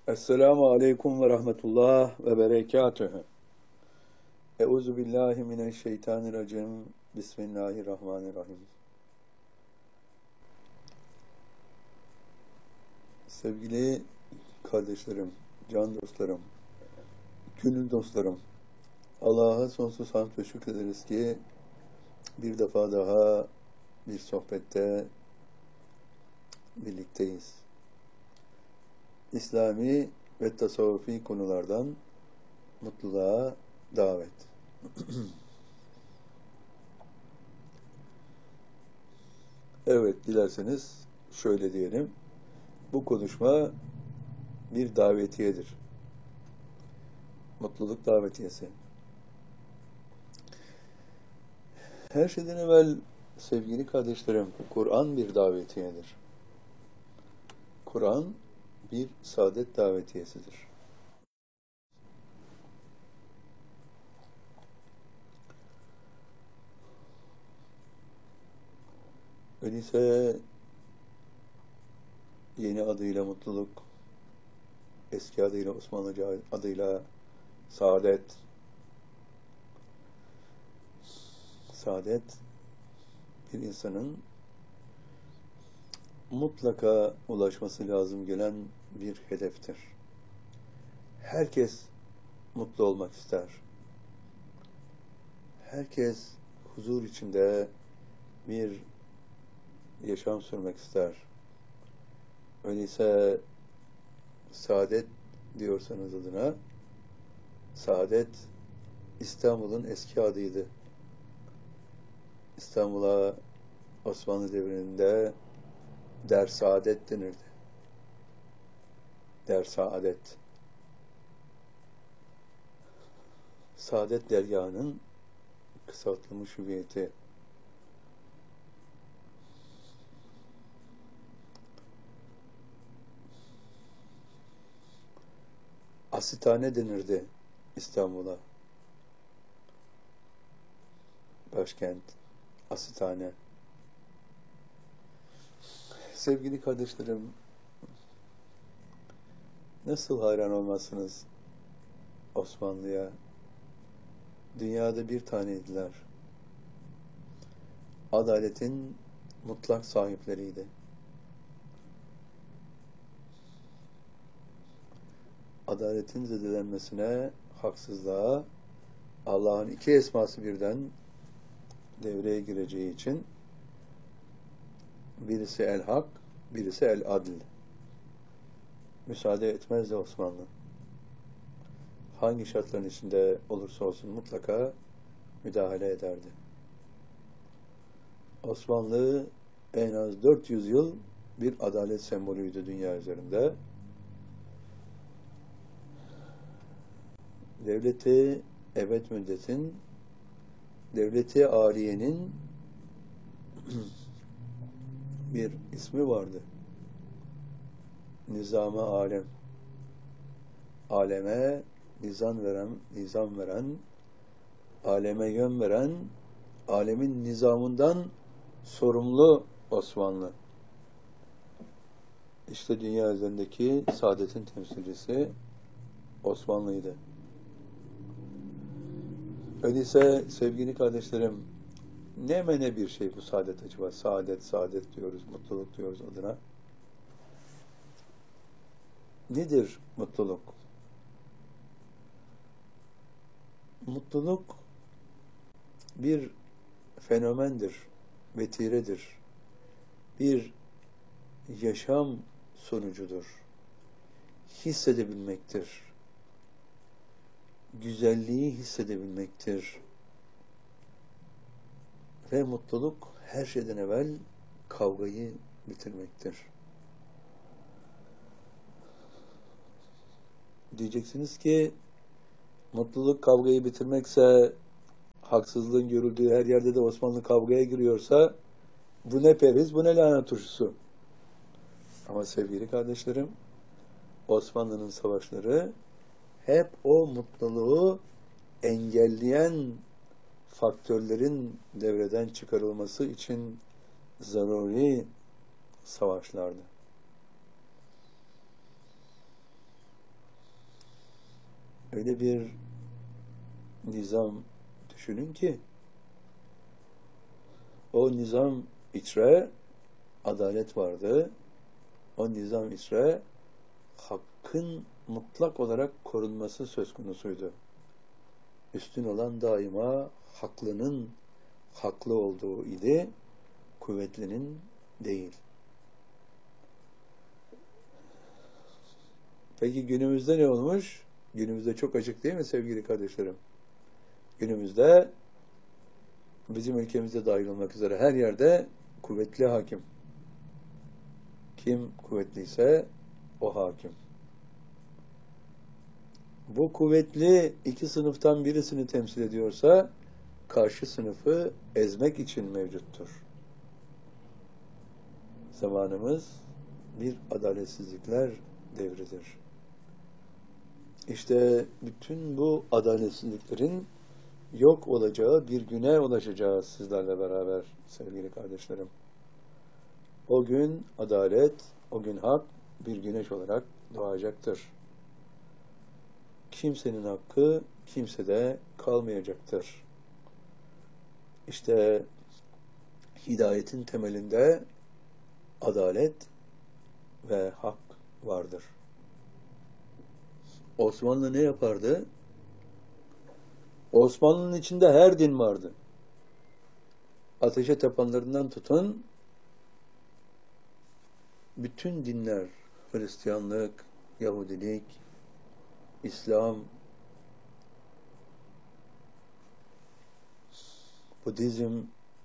Esselamu aleyküm ve rahmetullah ve berekatühü. Euzu billahi mineşşeytanirracim. Bismillahirrahmanirrahim. Sevgili kardeşlerim, can dostlarım, gönül dostlarım, Allah'a sonsuz hamd ve şükrederiz ki bir defa daha bir sohbette birlikteyiz. İslami ve tasavvufi konulardan mutluluğa davet. Evet, dilerseniz şöyle diyelim. Bu konuşma bir davetiyedir. Mutluluk davetiyesi. Her şeyden evvel sevgili kardeşlerim, Kur'an bir davetiyedir. Kur'an bir saadet davetiyesidir. Öyleyse yeni adıyla mutluluk, eski adıyla Osmanlıca adıyla saadet. Saadet bir insanın mutlaka ulaşması lazım gelen bir hedeftir. Herkes mutlu olmak ister. Herkes huzur içinde bir yaşam sürmek ister. Öyleyse saadet diyorsanız adına, saadet İstanbul'un eski adıydı. İstanbul'a Osmanlı devrinde Der-Saadet denirdi. Der-Saadet. Saadet dergahının kısaltılmış hüviyeti. Asitane denirdi İstanbul'a. Başkent, Asitane. Sevgili kardeşlerim, nasıl hayran olmazsınız Osmanlı'ya? Dünyada bir taneydiler. Adaletin mutlak sahipleriydi. Adaletin zedelenmesine, haksızlığa, Allah'ın iki esması birden devreye gireceği için birisi el-hak, birisi el-adl. Müsaade etmezdi Osmanlı. Hangi şartların içinde olursa olsun mutlaka müdahale ederdi. Osmanlı en az 400 yıl bir adalet sembolüydü dünya üzerinde. Devleti ebed müddetin, devleti aliyenin bir ismi vardı. Nizam-ı alem. Aleme nizam veren, aleme yön veren, alemin nizamından sorumlu Osmanlı. İşte dünya üzerindeki saadetin temsilcisi Osmanlı'ydı. Öyleyse sevgili kardeşlerim, ne bir şey bu saadet acaba? Saadet diyoruz, mutluluk diyoruz adına. Nedir mutluluk? Mutluluk bir fenomendir, vetiredir. Bir yaşam sonucudur. Hissedebilmektir. Güzelliği hissedebilmektir. Ve mutluluk her şeyden evvel kavgayı bitirmektir. Diyeceksiniz ki mutluluk kavgayı bitirmekse, haksızlığın görüldüğü her yerde de Osmanlı kavgaya giriyorsa bu ne periz, bu ne lanet turşusu. Ama sevgili kardeşlerim, Osmanlı'nın savaşları hep o mutluluğu engelleyen faktörlerin devreden çıkarılması için zaruri savaşlardı. Öyle bir nizam düşünün ki o nizam içre adalet vardı. O nizam içre hakkın mutlak olarak korunması söz konusuydu. Üstün olan daima haklının haklı olduğu idi, kuvvetlinin değil. Peki günümüzde ne olmuş? Günümüzde çok açık değil mi sevgili kardeşlerim? Günümüzde bizim ülkemizde dahil olmak üzere her yerde kuvvetli hakim. Kim kuvvetliyse o hakim. Bu kuvvetli iki sınıftan birisini temsil ediyorsa karşı sınıfı ezmek için mevcuttur. Zamanımız bir adaletsizlikler devridir. İşte bütün bu adaletsizliklerin yok olacağı bir güne ulaşacağız sizlerle beraber sevgili kardeşlerim. O gün adalet, o gün hak bir güneş olarak doğacaktır. Kimsenin hakkı kimsede kalmayacaktır. İşte hidayetin temelinde adalet ve hak vardır. Osmanlı ne yapardı? Osmanlı'nın içinde her din vardı. Ateşe tapanlarından tutun, bütün dinler, Hristiyanlık, Yahudilik, İslam, Budizm,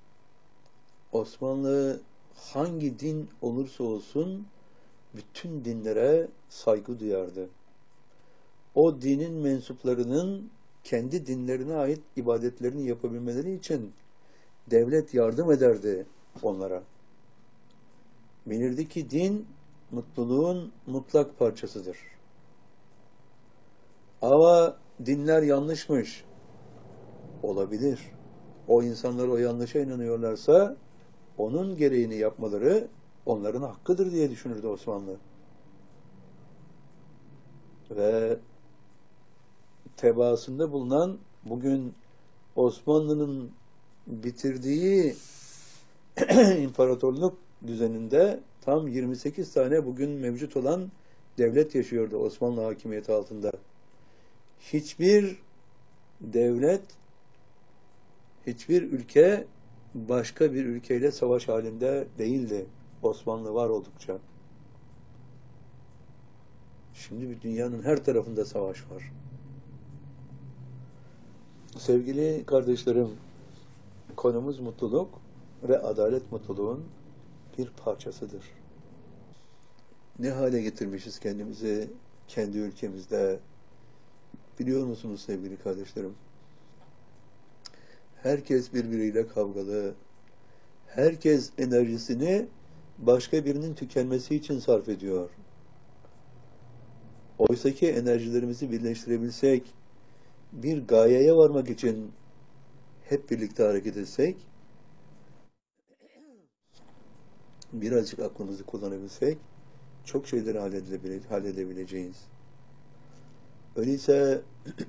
Osmanlı hangi din olursa olsun bütün dinlere saygı duyardı. O dinin mensuplarının kendi dinlerine ait ibadetlerini yapabilmeleri için devlet yardım ederdi onlara. Bilirdi ki din mutluluğun mutlak parçasıdır. Ama dinler yanlışmış. Olabilir. O insanlar o yanlışa inanıyorlarsa onun gereğini yapmaları onların hakkıdır diye düşünürdü Osmanlı. Ve tebaasında bulunan bugün Osmanlı'nın bitirdiği imparatorluk düzeninde tam 28 tane bugün mevcut olan devlet yaşıyordu Osmanlı hakimiyeti altında. Hiçbir devlet, hiçbir ülke başka bir ülkeyle savaş halinde değildi Osmanlı var oldukça. Şimdi bir dünyanın her tarafında savaş var. Sevgili kardeşlerim, konumuz mutluluk ve adalet mutluluğun bir parçasıdır. Ne hale getirmişiz kendimizi kendi ülkemizde? Biliyor musunuz sevgili kardeşlerim? Herkes birbiriyle kavgalı. Herkes enerjisini başka birinin tükenmesi için sarf ediyor. Oysaki enerjilerimizi birleştirebilsek, bir gayeye varmak için hep birlikte hareket etsek, birazcık aklımızı kullanabilsek, çok şeyleri halledebileceğiz. Öyleyse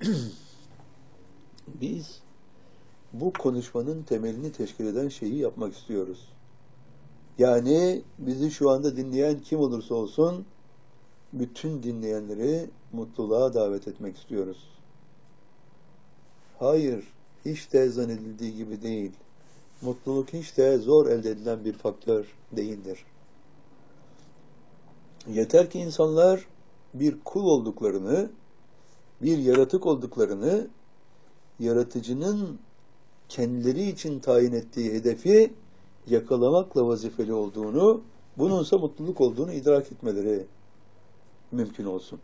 biz bu konuşmanın temelini teşkil eden şeyi yapmak istiyoruz. Yani bizi şu anda dinleyen kim olursa olsun, bütün dinleyenleri mutluluğa davet etmek istiyoruz. Hayır, hiç de zannedildiği gibi değil. Mutluluk hiç de zor elde edilen bir faktör değildir. Yeter ki insanlar bir kul olduklarını, bir yaratık olduklarını, yaratıcının kendileri için tayin ettiği hedefi yakalamakla vazifeli olduğunu, bununsa mutluluk olduğunu idrak etmeleri mümkün olsun.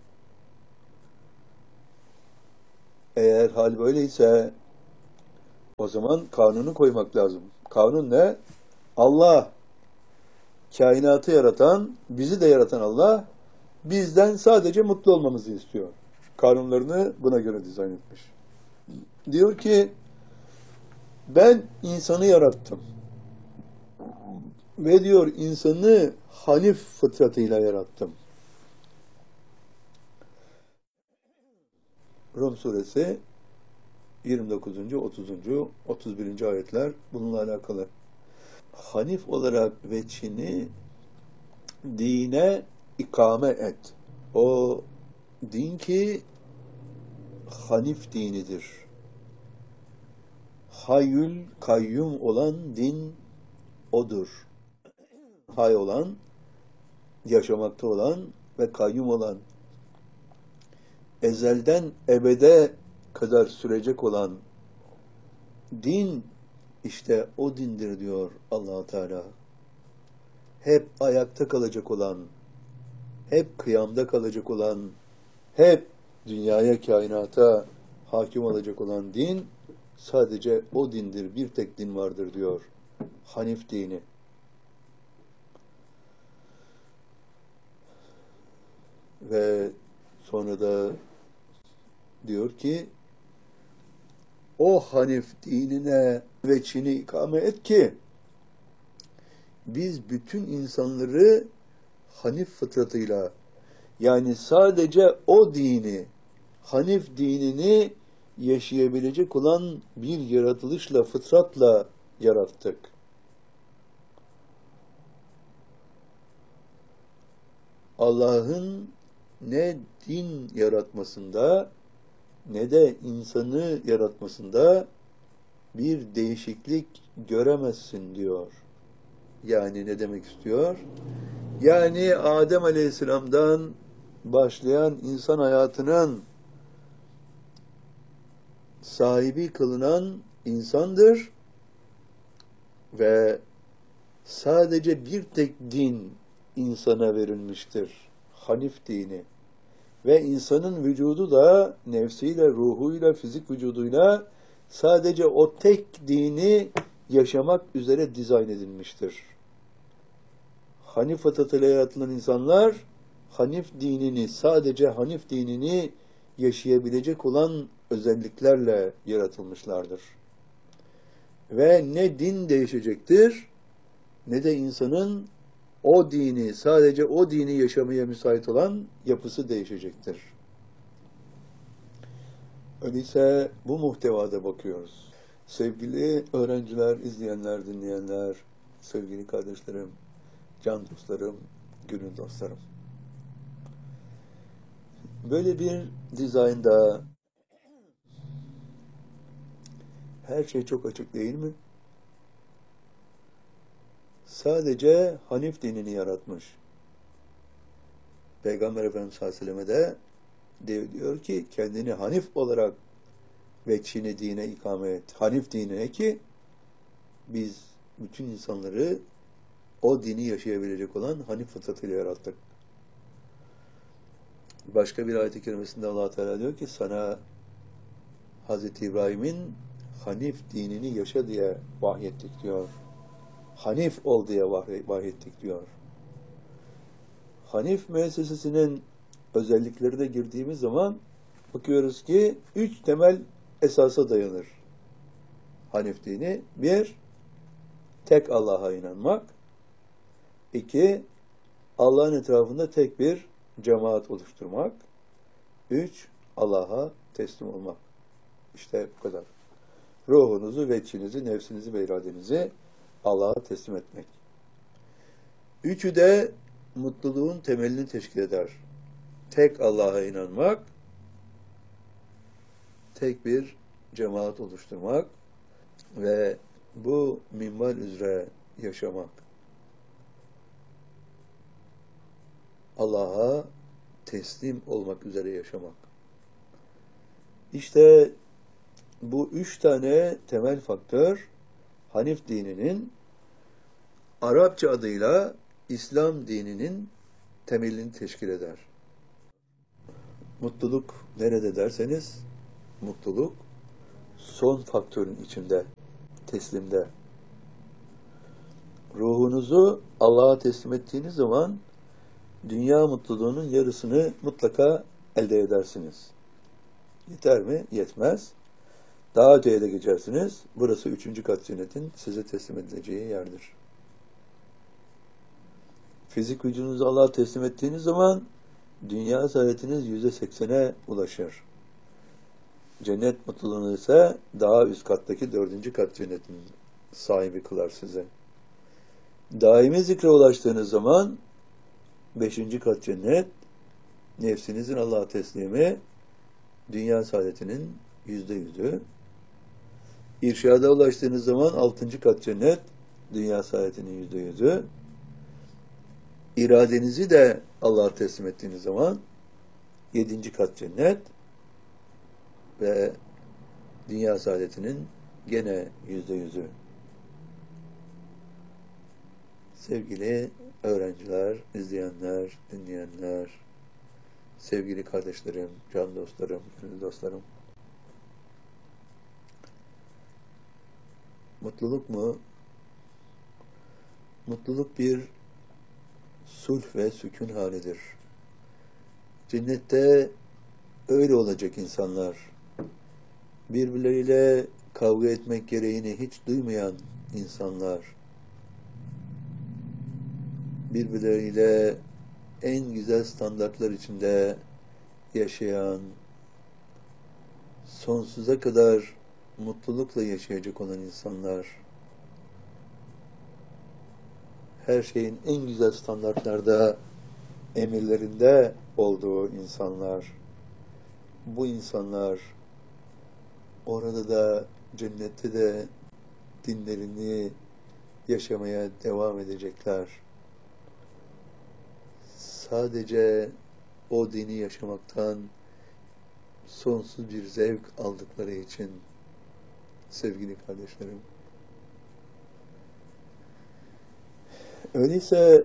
Eğer hal böyleyse o zaman kanunu koymak lazım. Kanun ne? Allah, kainatı yaratan, bizi de yaratan Allah bizden sadece mutlu olmamızı istiyor. Kanunlarını buna göre dizayn etmiş. Diyor ki ben insanı yarattım. Ve diyor insanı hanif fıtratıyla yarattım. Rum suresi 29. 30. 31. ayetler bununla alakalı. Hanif olarak veçhini dine ikame et. O din ki Hanif dinidir. Hayyül kayyum olan din odur. Hay olan, yaşamakta olan ve kayyum olan, ezelden ebede kadar sürecek olan din işte o dindir diyor Allah Teala. Hep ayakta kalacak olan, hep kıyamda kalacak olan, hep dünyaya, kainata hakim olacak olan din sadece o dindir. Bir tek din vardır diyor. Hanif dini. Ve sonra da diyor ki o Hanif dinine ve Çin'i ikame et ki biz bütün insanları Hanif fıtratıyla, yani sadece o dini, Hanif dinini yaşayabilecek olan bir yaratılışla, fıtratla yarattık. Allah'ın ne din yaratmasında ne de insanı yaratmasında bir değişiklik göremezsin diyor. Yani ne demek istiyor? Yani Adem Aleyhisselam'dan başlayan insan hayatının sahibi kılınan insandır ve sadece bir tek din insana verilmiştir. Hanif dini. Ve insanın vücudu da nefsiyle, ruhuyla, fizik vücuduyla sadece o tek dini yaşamak üzere dizayn edilmiştir. Hanif fıtratıyla yaratılan insanlar Hanif dinini, sadece Hanif dinini yaşayabilecek olan özelliklerle yaratılmışlardır. Ve ne din değişecektir, ne de insanın o dini, sadece o dini yaşamaya müsait olan yapısı değişecektir. Öyleyse bu muhtevada bakıyoruz. Sevgili öğrenciler, izleyenler, dinleyenler, sevgili kardeşlerim, can dostlarım, gönül dostlarım. Böyle bir dizaynda her şey çok açık değil mi? Sadece Hanif dinini yaratmış. Peygamber Efendimiz sallallahu aleyhi ve selleme de diyor ki kendini Hanif olarak ve Çin'i dine ikame et. Hanif dinine ki biz bütün insanları o dini yaşayabilecek olan Hanif fıtratıyla yarattık. Başka bir ayet-i kerimesinde Allah Teala diyor ki sana Hazreti İbrahim'in Hanif dinini yaşa diye vahyettik diyor. Hanif ol diye vahyettik diyor. Hanif müessesesinin özellikleri de girdiğimiz zaman bakıyoruz ki 3 temel esasa dayanır Hanif dini. 1. Tek Allah'a inanmak. 2. Allah'ın etrafında tek bir cemaat oluşturmak. 3. Allah'a teslim olmak. İşte bu kadar. Ruhunuzu, veçhinizi, nefsinizi ve iradenizi Allah'a teslim etmek. Üçü de mutluluğun temelini teşkil eder. Tek Allah'a inanmak, tek bir cemaat oluşturmak ve bu minval üzere yaşamak. Allah'a teslim olmak üzere yaşamak. İşte bu 3 tane temel faktör Hanif dininin Arapça adıyla İslam dininin temelini teşkil eder. Mutluluk nerede derseniz, mutluluk son faktörün içinde, teslimde. Ruhunuzu Allah'a teslim ettiğiniz zaman dünya mutluluğunun yarısını mutlaka elde edersiniz. Yeter mi? Yetmez. Daha öteye de geçersiniz. Burası 3. kat cennetin size teslim edileceği yerdir. Fizik vücudunuzu Allah'a teslim ettiğiniz zaman dünya saadetiniz %80'e ulaşır. cennet mutluluğunu ise daha üst kattaki 4. kat cennetin sahibi kılar size. Daimi zikre ulaştığınız zaman 5. kat cennet, nefsinizin Allah'a teslimi, dünya saadetinin %100'ü. İrşada ulaştığınız zaman 6. kat cennet, dünya saadetinin %100'ü. İradenizi de Allah'a teslim ettiğiniz zaman 7. kat cennet ve dünya saadetinin gene %100'ü. Sevgili öğrenciler, izleyenler, dinleyenler, sevgili kardeşlerim, can dostlarım, gönül dostlarım. Mutluluk mu? Mutluluk bir sulh ve sükun halidir. Cennette öyle olacak insanlar. Birbirleriyle kavga etmek gereğini hiç duymayan insanlar. Birbirleriyle en güzel standartlar içinde yaşayan, sonsuza kadar mutlulukla yaşayacak olan insanlar. Her şeyin en güzel standartlarda, emirlerinde olduğu insanlar. Bu insanlar orada da, cennette de dinlerini yaşamaya devam edecekler. Sadece o dini yaşamaktan sonsuz bir zevk aldıkları için sevgili kardeşlerim. Öyleyse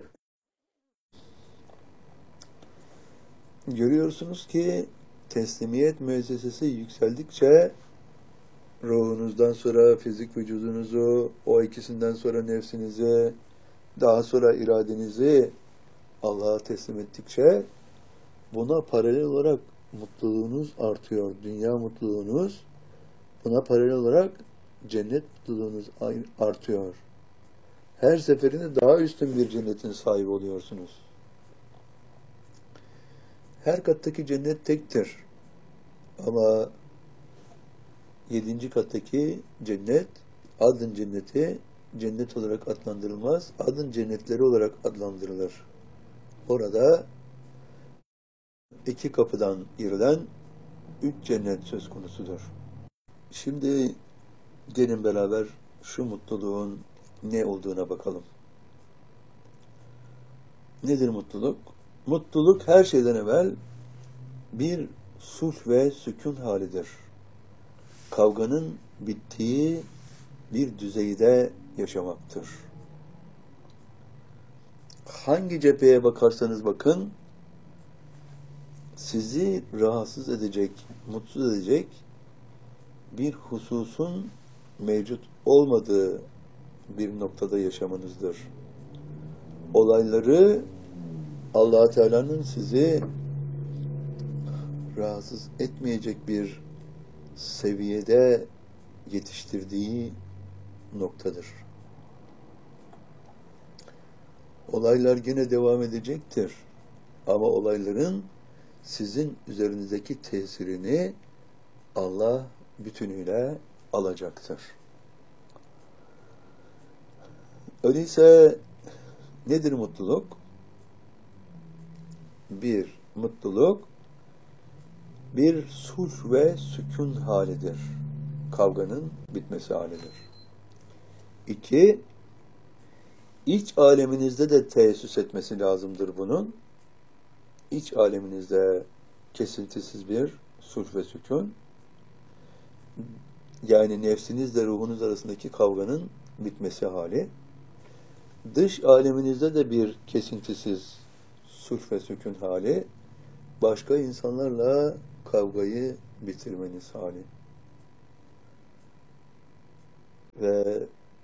görüyorsunuz ki teslimiyet müessesesi yükseldikçe ruhunuzdan sonra fizik vücudunuzu, o ikisinden sonra nefsinizi, daha sonra iradenizi Allah'a teslim ettikçe buna paralel olarak mutluluğunuz artıyor. Dünya mutluluğunuz, buna paralel olarak cennet mutluluğunuz artıyor. Her seferinde daha üstün bir cennetin sahibi oluyorsunuz. Her kattaki cennet tektir. Ama 7. kattaki cennet, adın cenneti cennet olarak adlandırılmaz, adın cennetleri olarak adlandırılır. Orada 2 kapıdan girilen 3 cennet söz konusudur. Şimdi gelin beraber şu mutluluğun ne olduğuna bakalım. Nedir mutluluk? Mutluluk her şeyden evvel bir sulh ve sükun halidir. Kavganın bittiği bir düzeyde yaşamaktır. Hangi cepheye bakarsanız bakın, sizi rahatsız edecek, mutsuz edecek bir hususun mevcut olmadığı bir noktada yaşamanızdır. Olayları Allah Teala'nın sizi rahatsız etmeyecek bir seviyede yetiştirdiği noktadır. Olaylar gene devam edecektir. Ama olayların sizin üzerinizdeki tesirini Allah bütünüyle alacaktır. Öyleyse nedir mutluluk? Bir, mutluluk bir sulh ve sükun halidir. Kavganın bitmesi halidir. 2, iç aleminizde de teessüs etmesi lazımdır bunun. İç aleminizde kesintisiz bir sulh ve sükun. Yani nefsinizle ruhunuz arasındaki kavganın bitmesi hali. Dış aleminizde de bir kesintisiz sulh ve sükun hali. Başka insanlarla kavgayı bitirmeniz hali. Ve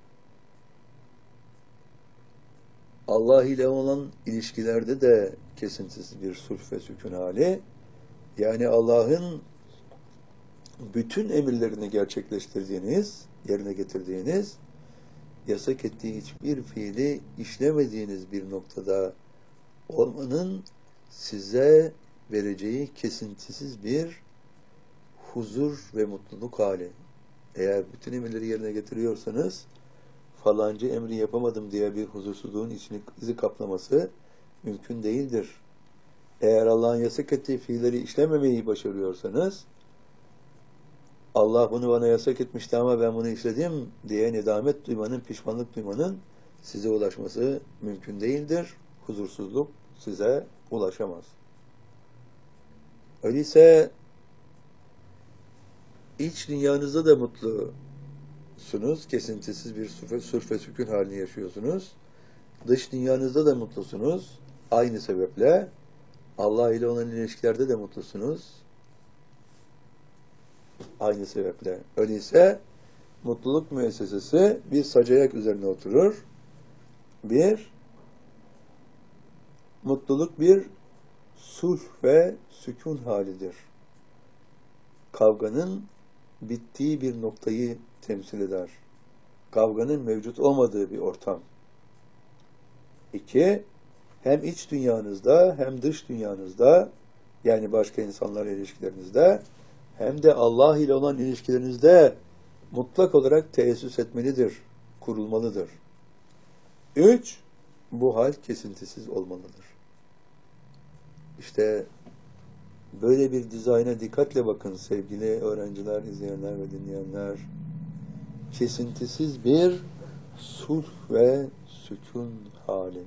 Allah ile olan ilişkilerde de kesintisiz bir sulh ve sükun hali. Yani Allah'ın bütün emirlerini gerçekleştirdiğiniz, yerine getirdiğiniz, yasak ettiği hiçbir fiili işlemediğiniz bir noktada olmanın size vereceği kesintisiz bir huzur ve mutluluk hali. Eğer bütün emirleri yerine getiriyorsanız falanca emri yapamadım diye bir huzursuzluğun içinizi kaplaması mümkün değildir. Eğer Allah'ın yasak ettiği fiilleri işlememeyi başarıyorsanız Allah bunu bana yasak etmişti ama ben bunu işledim diye nedamet duymanın, pişmanlık duymanın size ulaşması mümkün değildir. Huzursuzluk size ulaşamaz. Öyleyse iç dünyanızda da mutlusunuz. Kesintisiz bir sürf ve sükun halini yaşıyorsunuz. Dış dünyanızda da mutlusunuz. Aynı sebeple Allah ile olan ilişkilerde de mutlusunuz. Aynı sebeple. Öyleyse mutluluk müessesesi bir sacayak üzerine oturur. Mutluluk bir sulh ve sükun halidir. Kavganın bittiği bir noktayı temsil eder. Kavganın mevcut olmadığı bir ortam. 2. Hem iç dünyanızda hem dış dünyanızda, yani başka insanlarla ilişkilerinizde, hem de Allah ile olan ilişkilerinizde mutlak olarak teessüs etmelidir, kurulmalıdır. 3. Bu hal kesintisiz olmalıdır. İşte böyle bir dizayna dikkatle bakın sevgili öğrenciler, izleyenler ve dinleyenler. Kesintisiz bir sulh ve sükun hali.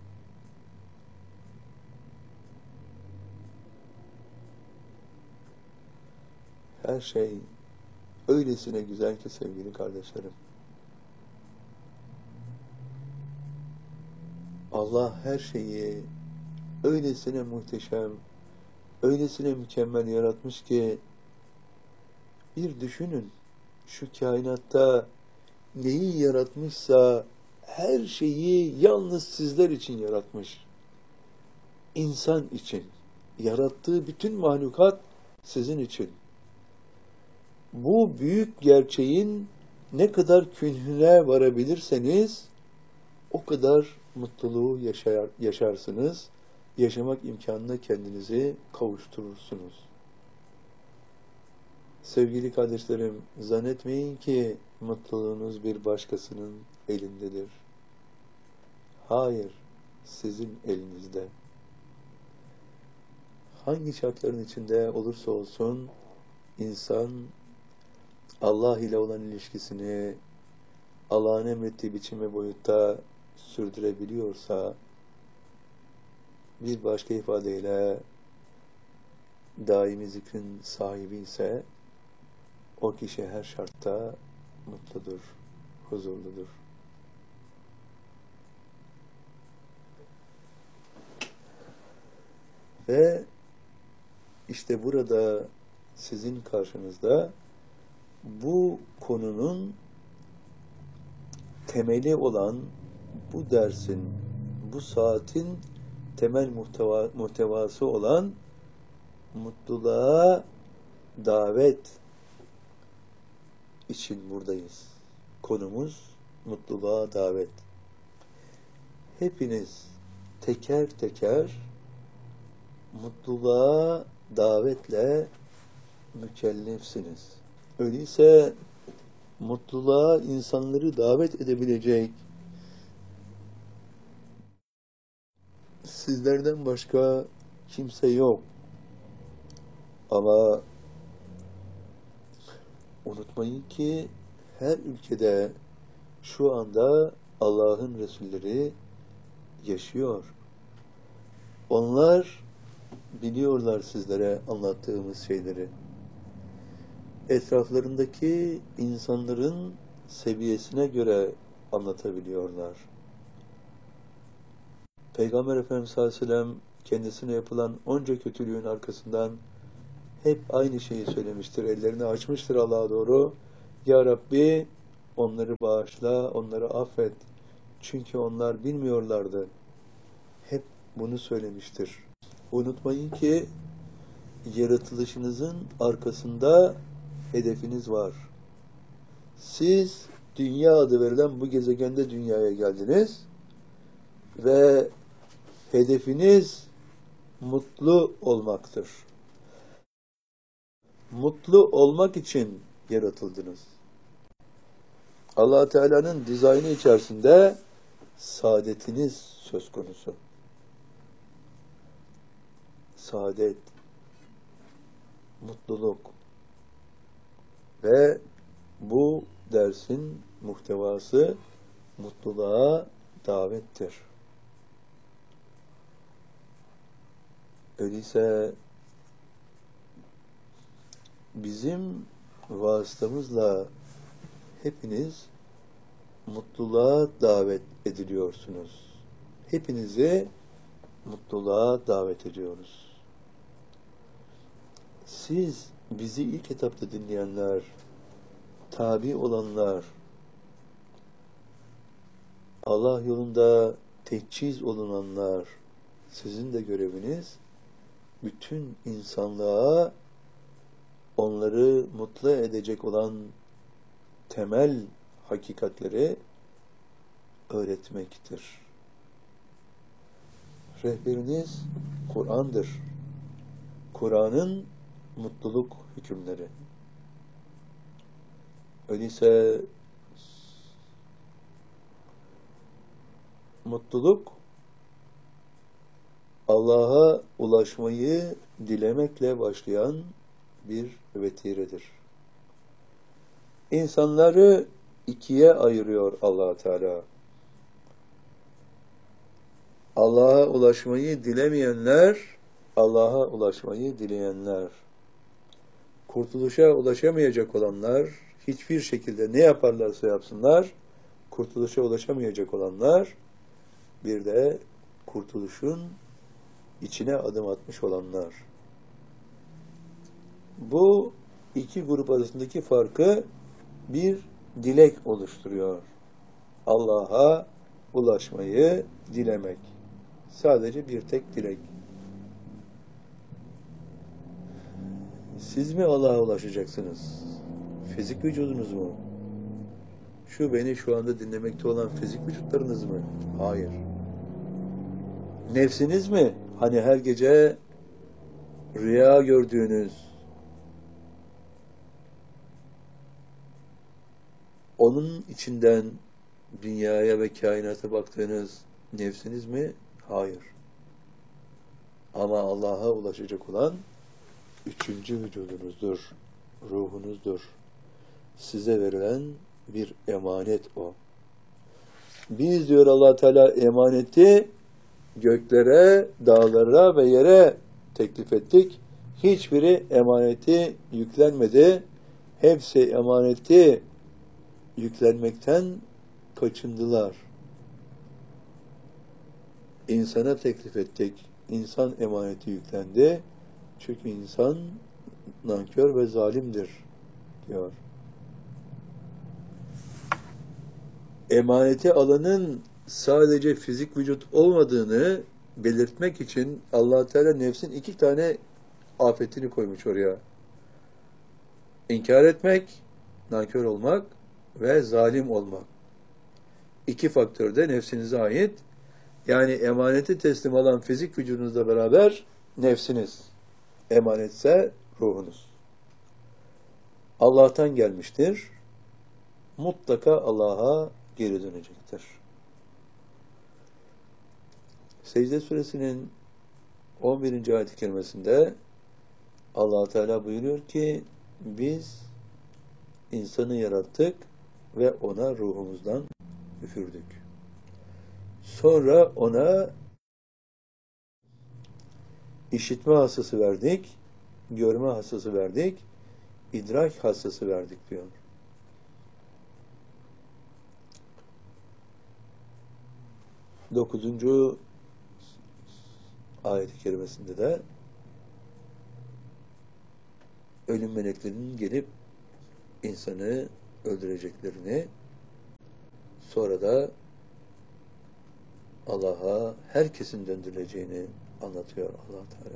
Her şey öylesine güzel ki sevgili kardeşlerim. Allah her şeyi öylesine muhteşem, öylesine mükemmel yaratmış ki bir düşünün, şu kainatta neyi yaratmışsa her şeyi yalnız sizler için yaratmış. İnsan için. Yarattığı bütün mahlukat sizin için. Bu büyük gerçeğin ne kadar künhüne varabilirseniz o kadar mutluluğu yaşarsınız. Yaşamak imkanına kendinizi kavuşturursunuz. Sevgili kardeşlerim, zannetmeyin ki mutluluğunuz bir başkasının elindedir. Hayır, sizin elinizde. Hangi şartların içinde olursa olsun insan Allah ile olan ilişkisini Allah'ın emrettiği biçim ve boyutta sürdürebiliyorsa, bir başka ifadeyle daimi zikrin sahibi ise o kişi her şartta mutludur, huzurludur. Ve işte burada sizin karşınızda bu konunun temeli olan bu dersin, bu saatin temel muhtevası olan mutluluğa davet için buradayız. Konumuz mutluluğa davet. Hepiniz teker teker mutluluğa davetle mükellefsiniz. Öyleyse mutluluğa insanları davet edebilecek sizlerden başka kimse yok. Ama unutmayın ki her ülkede şu anda Allah'ın Resulleri yaşıyor. Onlar biliyorlar sizlere anlattığımız şeyleri. Etraflarındaki insanların seviyesine göre anlatabiliyorlar. Peygamber Efendimiz sallallahu aleyhi ve sellem kendisine yapılan onca kötülüğün arkasından hep aynı şeyi söylemiştir. Ellerini açmıştır Allah'a doğru. Ya Rabbi onları bağışla, onları affet. Çünkü onlar bilmiyorlardı. Hep bunu söylemiştir. Unutmayın ki yaratılışınızın arkasında hedefiniz var. Siz dünya adı verilen bu gezegende dünyaya geldiniz ve hedefiniz mutlu olmaktır. mutlu olmak için yaratıldınız. Allah Teala'nın dizaynı içerisinde saadetiniz söz konusu. Saadet, mutluluk ve bu dersin muhtevası mutluluğa davettir. Öyleyse bizim vasıtamızla hepiniz mutluluğa davet ediliyorsunuz. Hepinizi mutluluğa davet ediyoruz. Siz bizi ilk etapta dinleyenler, tabi olanlar, Allah yolunda teçhiz olunanlar, sizin de göreviniz bütün insanlığa onları mutlu edecek olan temel hakikatleri öğretmektir. Rehberiniz Kur'an'dır. Kur'an'ın mutluluk hükümleri. Öyleyse mutluluk Allah'a ulaşmayı dilemekle başlayan bir vetiredir. İnsanları ikiye ayırıyor Allah Teala. Allah'a ulaşmayı dilemeyenler, Allah'a ulaşmayı dileyenler. Kurtuluşa ulaşamayacak olanlar, hiçbir şekilde ne yaparlarsa yapsınlar, kurtuluşa ulaşamayacak olanlar, bir de kurtuluşun içine adım atmış olanlar. Bu iki grup arasındaki farkı bir dilek oluşturuyor. Allah'a ulaşmayı dilemek. Sadece bir tek dilek. Siz mi Allah'a ulaşacaksınız? Fizik vücudunuz mu? Beni şu anda dinlemekte olan fizik vücutlarınız mı? Hayır. Nefsiniz mi? Hani her gece rüya gördüğünüz, onun içinden dünyaya ve kainata baktığınız nefsiniz mi? Hayır. Ama Allah'a ulaşacak olan üçüncü vücudunuzdur, ruhunuzdur. Size verilen bir emanet o. Biz diyor Allah Teala emaneti göklere, dağlara ve yere teklif ettik. Hiçbiri emaneti yüklenmedi. Hepsi emaneti yüklenmekten kaçındılar. İnsana teklif ettik. İnsan emaneti yüklendi. Çünkü insan nankör ve zalimdir diyor. Emaneti alanın sadece fizik vücut olmadığını belirtmek için Allah Teala nefsin iki tane afetini koymuş oraya. İnkar etmek, nankör olmak ve zalim olmak. İki faktör de nefsinize ait. Yani emaneti teslim alan fizik vücudunuzla beraber nefsiniz. Emanetse ruhunuz. Allah'tan gelmiştir. Mutlaka Allah'a geri dönecektir. Secde Suresinin 11. ayet-i kerimesinde Allah Teala buyuruyor ki biz insanı yarattık ve ona ruhumuzdan üfürdük. Sonra ona işitme hassası verdik, görme hassası verdik, idrak hassası verdik diyor. Dokuzuncu ayet-i kerimesinde de ölüm meleklerinin gelip insanı öldüreceklerini, sonra da Allah'a herkesin döndürüleceğini anlatıyor Allah Teala.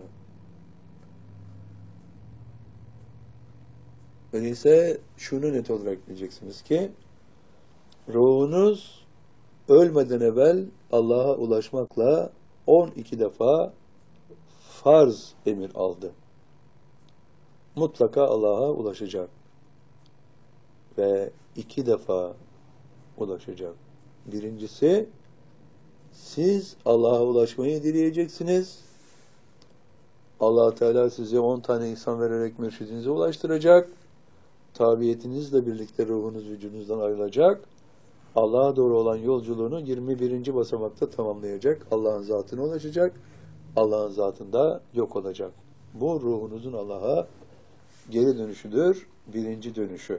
Öyleyse şunu net olarak bileceksiniz ki ruhunuz ölmeden evvel Allah'a ulaşmakla 12 defa farz emir aldı. mutlaka Allah'a ulaşacak. Ve 2 defa ulaşacak. Birincisi, siz Allah'a ulaşmayı dileyeceksiniz. Allah Teala size 10 tane ihsan vererek mürşidinize ulaştıracak. Tabiyetinizle birlikte ruhunuz vücudunuzdan ayrılacak. Allah'a doğru olan yolculuğunu 21. basamakta tamamlayacak. Allah'ın zatına ulaşacak. Allah'ın zatında yok olacak. Bu ruhunuzun Allah'a geri dönüşüdür. Birinci dönüşü.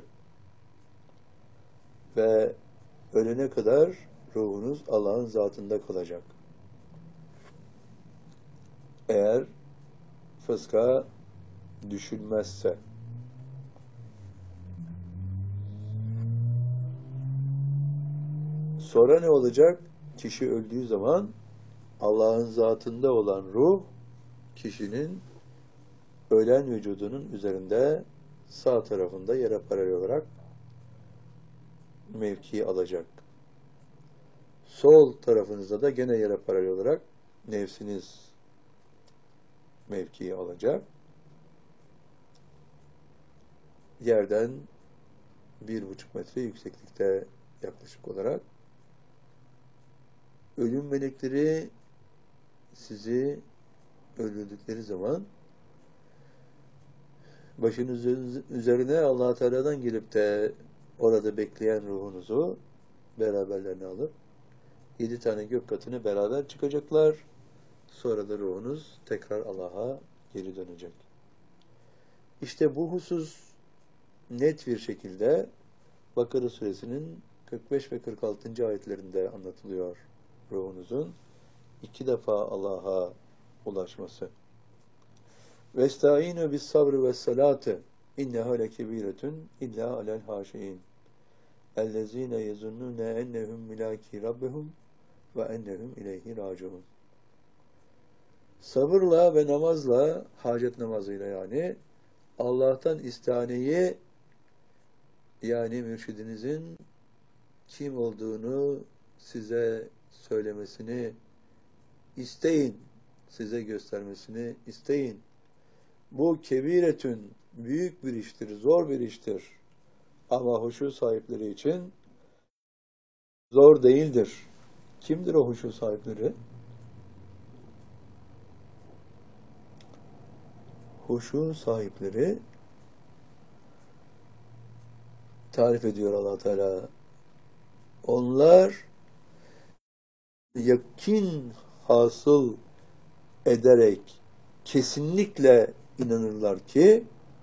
Ve ölene kadar ruhunuz Allah'ın zatında kalacak. Eğer fıska düşülmezse. Sonra ne olacak? Kişi öldüğü zaman Allah'ın zatında olan ruh, kişinin ölen vücudunun üzerinde sağ tarafında yere paralel olarak mevki alacak. Sol tarafınızda da gene yere paralel olarak nefsiniz mevkiyi alacak. Yerden 1,5 metre yükseklikte yaklaşık olarak ölüm melekleri sizi öldürdükleri zaman başınızın üzerine Allah Teala'dan gelip de orada bekleyen ruhunuzu beraberlerine alıp 7 tane gök katını beraber çıkacaklar. Sonra da ruhunuz tekrar Allah'a geri dönecek. İşte bu husus net bir şekilde Bakara suresinin 45 ve 46. ayetlerinde anlatılıyor. Ruhunuzun 2 defa Allah'a ulaşması. Vestaînû bis sabri ve salâti inneha lekebiretun illa alel hâşiîn. Ellezîne yezunnûne ennehum milâkî rabbehum ve ennehum ileyhi râciûn. Sabırla ve namazla, hacet namazıyla yani, Allah'tan istihaneyi, yani mürşidinizin kim olduğunu size söylemesini isteyin, size göstermesini isteyin. Bu kebiretün, büyük bir iştir, zor bir iştir. Ama huşu sahipleri için zor değildir. Kimdir o huşu sahipleri? Huşu sahipleri tarif ediyor Allah Teala. Onlar yakin hasıl ederek kesinlikle inanırlar ki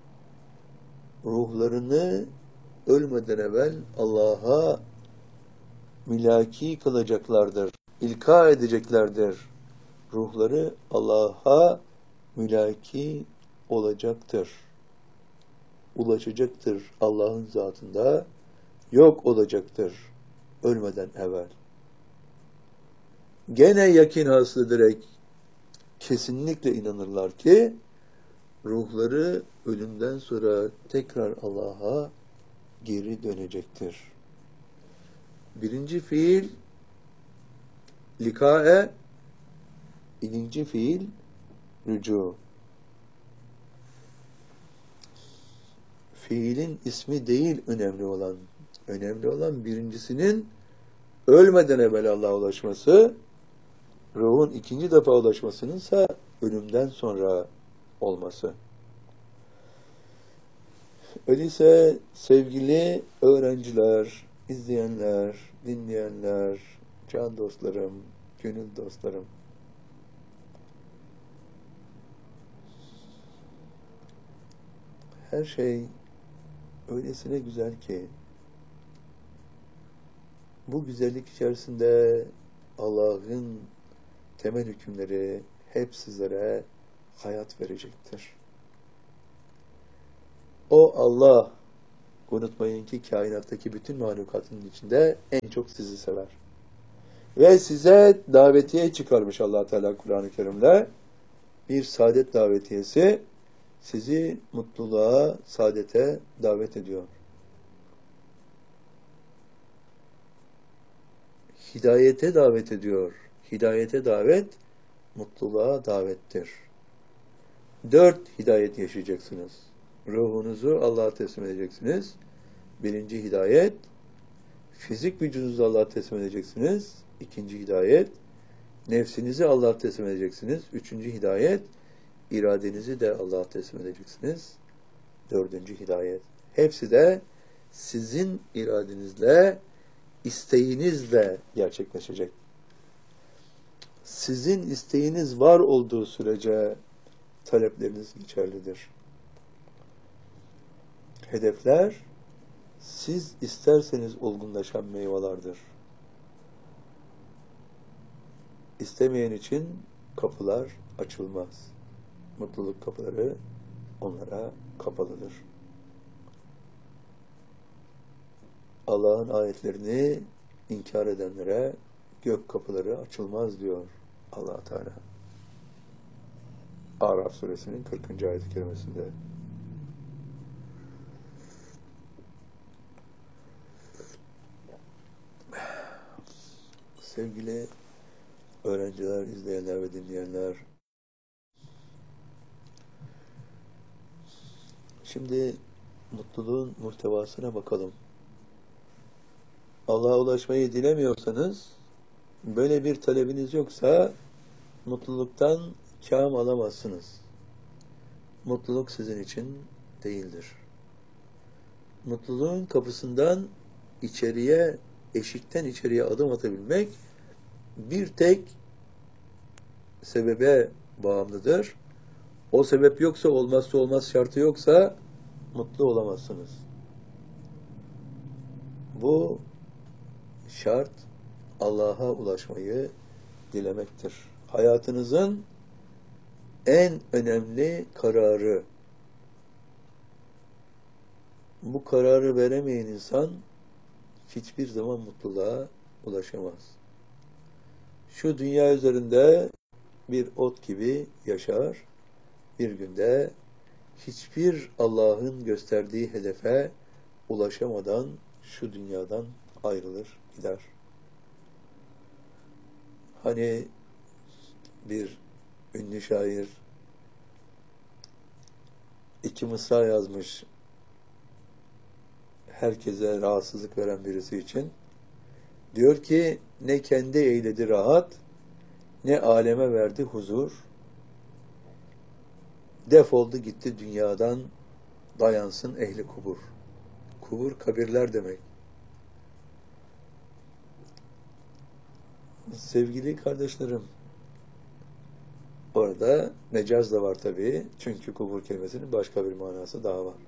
ruhlarını ölmeden evvel Allah'a mülaki kılacaklardır. İlka edeceklerdir. Ruhları Allah'a mülaki olacaktır. Ulaşacaktır Allah'ın zatında. Yok olacaktır ölmeden evvel. Gene yakin hasıl ederek kesinlikle inanırlar ki ruhları ölümden sonra tekrar Allah'a geri dönecektir. Birinci fiil likae, ikinci fiil rücu. Fiilin ismi değil önemli olan. Önemli olan birincisinin ölmeden evvel Allah'a ulaşması, ruhun 2. defa ulaşmasınınsa ölümden sonra olması. Öyleyse sevgili öğrenciler, izleyenler, dinleyenler, can dostlarım, gönül dostlarım, her şey öylesine güzel ki bu güzellik içerisinde Allah'ın temel hükümleri hep sizlere hayat verecektir. O Allah, unutmayın ki kainattaki bütün mahlukatın içinde en çok sizi sever. Ve size davetiye çıkarmış Allah Teala Kur'an-ı Kerim'de. Bir saadet davetiyesi sizi mutluluğa, saadete davet ediyor. Hidayete davet ediyor. Hidayete davet, mutluluğa davettir. 4 hidayet yaşayacaksınız. Ruhunuzu Allah'a teslim edeceksiniz. Birinci hidayet. Fizik vücudunuzu Allah'a teslim edeceksiniz. İkinci hidayet. Nefsinizi Allah'a teslim edeceksiniz. Üçüncü hidayet. İradenizi de Allah'a teslim edeceksiniz. Dördüncü hidayet. Hepsi de sizin iradenizle, isteğinizle gerçekleşecek. Sizin isteğiniz var olduğu sürece talepleriniz geçerlidir. Hedefler, siz isterseniz olgunlaşan meyvelerdir. İstemeyen için kapılar açılmaz. Mutluluk kapıları onlara kapalıdır. Allah'ın ayetlerini inkar edenlere gök kapıları açılmaz diyor Allah Teala. Araf suresinin 40. ayet-i kerimesinde. Sevgili öğrenciler, izleyenler ve dinleyenler, şimdi mutluluğun muhtevasına bakalım. Allah'a ulaşmayı dilemiyorsanız, böyle bir talebiniz yoksa mutluluktan kâm alamazsınız. Mutluluk sizin için değildir. Mutluluğun kapısından içeriye, eşikten içeriye adım atabilmek bir tek sebebe bağımlıdır. O sebep yoksa, olmazsa olmaz şartı yoksa mutlu olamazsınız. Bu şart Allah'a ulaşmayı dilemektir. Hayatınızın en önemli kararı. Bu kararı veremeyen insan hiçbir zaman mutluluğa ulaşamaz. Şu dünya üzerinde bir ot gibi yaşar, bir günde hiçbir Allah'ın gösterdiği hedefe ulaşamadan şu dünyadan ayrılır, gider. Hani bir ünlü şair iki mısra yazmış, herkese rahatsızlık veren birisi için. Diyor ki, ne kendi eyledi rahat, ne aleme verdi huzur. Defoldu gitti dünyadan, dayansın ehli kubur. Kubur, kabirler demek. Sevgili kardeşlerim, orada mecaz da var tabii. Çünkü kubur kelimesinin başka bir manası daha var.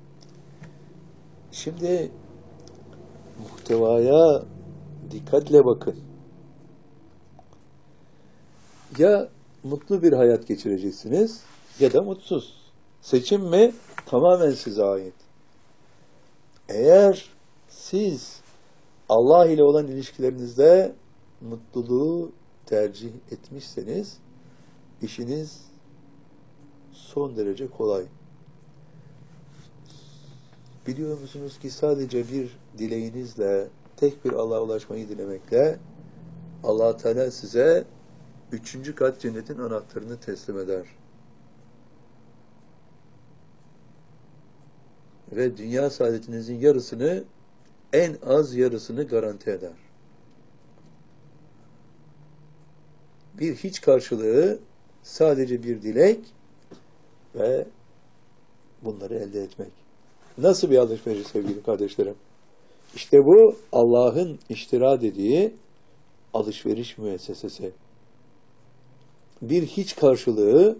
Şimdi muhtevaya dikkatle bakın. Ya mutlu bir hayat geçireceksiniz ya da mutsuz. Seçim mi? Tamamen size ait. Eğer siz Allah ile olan ilişkilerinizde mutluluğu tercih etmişseniz işiniz son derece kolay. Biliyor musunuz ki sadece bir dileğinizle, tek bir Allah'a ulaşmayı dilemekle Allah Teala size 3. kat cennetin anahtarını teslim eder. Ve dünya saadetinizin yarısını, en az yarısını garanti eder. Bir hiç karşılığı, sadece bir dilek ve bunları elde etmek. Nasıl bir alışveriş sevgili kardeşlerim? İşte bu Allah'ın iştira dediği alışveriş müessesesi. Bir hiç karşılığı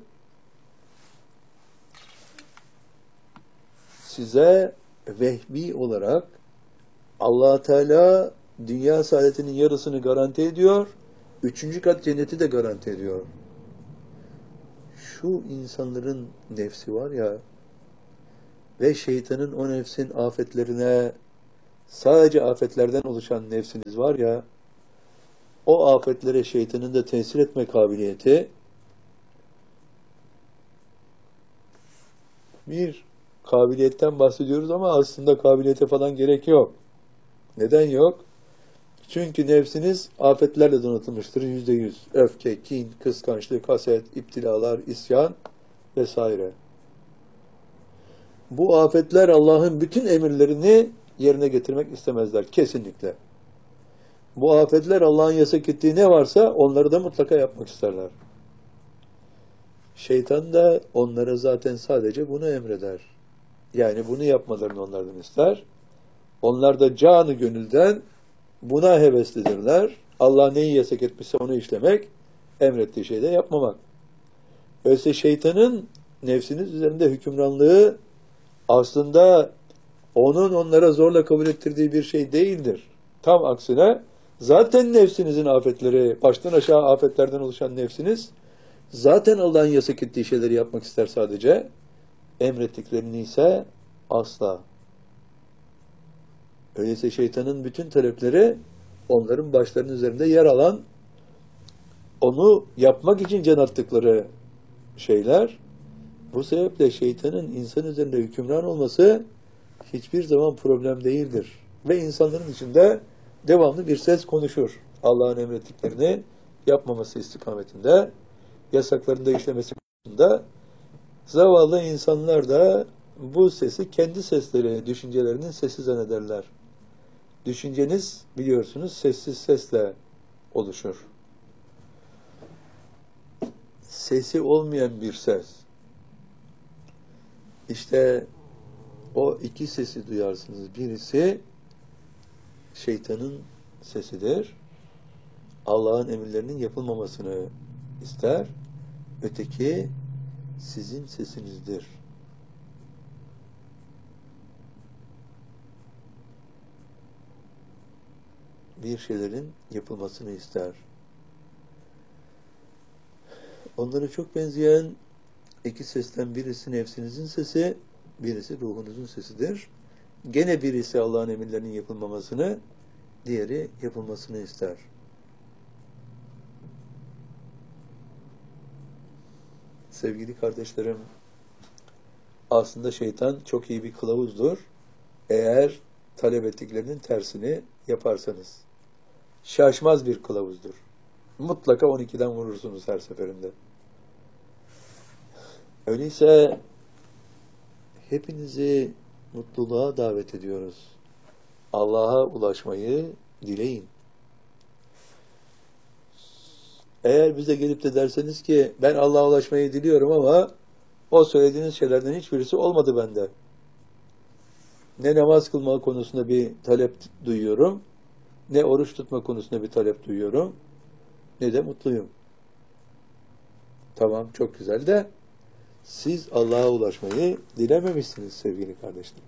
size vehbi olarak Allah Teala dünya saadetinin yarısını garanti ediyor, 3. kat cenneti de garanti ediyor. Şu insanların nefsi var ya ve şeytanın o nefsin afetlerine, sadece afetlerden oluşan nefsiniz var ya, o afetlere şeytanın da tesir etme kabiliyeti, bir kabiliyetten bahsediyoruz ama aslında kabiliyete falan gerek yok. Neden yok? Çünkü nefsiniz afetlerle donatılmıştır %100. Öfke, kin, kıskançlık, haset, iptilalar, isyan vesaire. Bu afetler Allah'ın bütün emirlerini yerine getirmek istemezler. Kesinlikle. Bu afetler Allah'ın yasak ettiği ne varsa onları da mutlaka yapmak isterler. Şeytan da onlara zaten sadece bunu emreder. Yani bunu yapmalarını onlardan ister. Onlar da canı gönülden buna heveslidirler. Allah neyi yasak etmişse onu işlemek, emrettiği şeyi de yapmamak. Öyleyse şeytanın nefsiniz üzerinde hükümranlığı aslında onun onlara zorla kabul ettirdiği bir şey değildir. Tam aksine zaten nefsinizin afetleri, baştan aşağı afetlerden oluşan nefsiniz, zaten Allah'ın yasak ettiği şeyleri yapmak ister sadece. Emrettiklerini ise asla. Öyleyse şeytanın bütün talepleri onların başlarının üzerinde yer alan, onu yapmak için can attıkları şeyler. Bu sebeple şeytanın insan üzerinde hükümran olması hiçbir zaman problem değildir. Ve insanların içinde devamlı bir ses konuşur. Allah'ın emrettiklerini yapmaması istikametinde, yasaklarında işlemesi konusunda. Zavallı insanlar da bu sesi kendi sesleri, düşüncelerinin sesi zannederler. Düşünceniz biliyorsunuz sessiz sesle oluşur. Sesi olmayan bir ses. İşte o iki sesi duyarsınız. Birisi şeytanın sesidir. Allah'ın emirlerinin yapılmamasını ister. Öteki sizin sesinizdir. Bir şeylerin yapılmasını ister. Onlara çok benzeyen iki sesten birisi nefsinizin sesi, birisi ruhunuzun sesidir. Gene birisi Allah'ın emirlerinin yapılmamasını, diğeri yapılmasını ister. Sevgili kardeşlerim, aslında şeytan çok iyi bir kılavuzdur. Eğer talep ettiklerinin tersini yaparsanız. Şaşmaz bir kılavuzdur. Mutlaka 12'den vurursunuz her seferinde. Öyleyse hepinizi mutluluğa davet ediyoruz. Allah'a ulaşmayı dileyin. Eğer bize gelip de derseniz ki ben Allah'a ulaşmayı diliyorum ama o söylediğiniz şeylerden hiçbirisi olmadı bende. Ne namaz kılma konusunda bir talep duyuyorum, ne oruç tutma konusunda bir talep duyuyorum, ne de mutluyum. Tamam, çok güzel de siz Allah'a ulaşmayı dilememişsiniz sevgili kardeşlerim.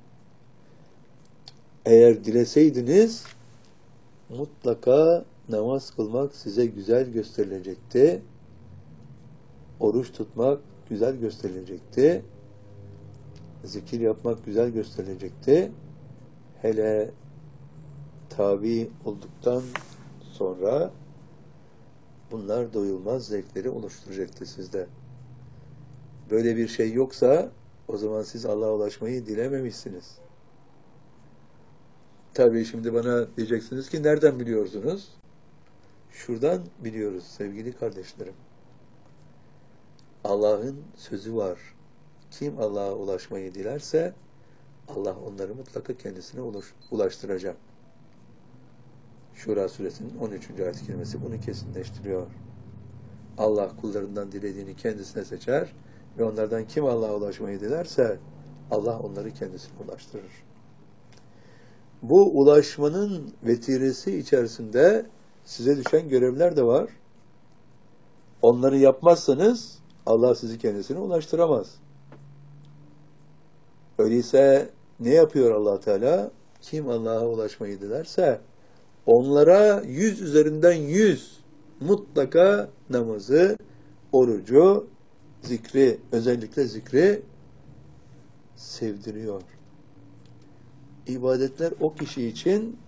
Eğer dileseydiniz mutlaka namaz kılmak size güzel gösterilecekti. Oruç tutmak güzel gösterilecekti. Zikir yapmak güzel gösterilecekti. Hele tabi olduktan sonra bunlar doyulmaz zevkleri oluşturacaktı sizde. Böyle bir şey yoksa o zaman siz Allah'a ulaşmayı dilememişsiniz. Tabii şimdi bana diyeceksiniz ki nereden biliyorsunuz? Şuradan biliyoruz sevgili kardeşlerim. Allah'ın sözü var. Kim Allah'a ulaşmayı dilerse Allah onları mutlaka kendisine ulaştıracak. Şura suresinin 13. ayet-i kerimesi bunu kesinleştiriyor. Allah kullarından dilediğini kendisine seçer ve onlardan kim Allah'a ulaşmayı dilerse Allah onları kendisine ulaştırır. Bu ulaşmanın vetiresi içerisinde size düşen görevler de var. Onları yapmazsanız Allah sizi kendisine ulaştıramaz. Öyleyse ne yapıyor Allah Teala? Kim Allah'a ulaşmayı dilerse onlara 100 üzerinden 100 mutlaka namazı, orucu, zikri, özellikle zikri sevdiriyor. İbadetler o kişi için